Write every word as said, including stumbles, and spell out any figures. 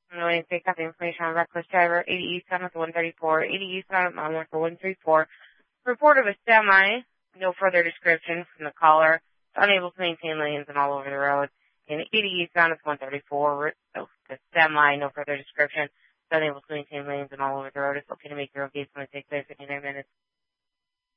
I'm going to pick up the information on reckless driver, eighty eastbound with one thirty-four, eighty eastbound at Monmouth for one three four. Report of a semi, no further description from the caller. Unable to maintain lanes and all over the road. And eighty eastbound with one thirty-four, so the semi, no further description. Unable to maintain lanes and all over the road. It's okay to make your own case when it takes place fifty-nine minutes.